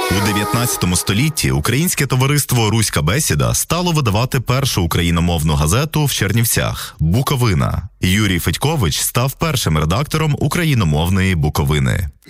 У 19 столітті Українське товариство «Руська бесіда» стало видавати першу україномовну газету в Чернівцях «Буковина». Юрій Федькович став першим редактором україномовної «Буковини».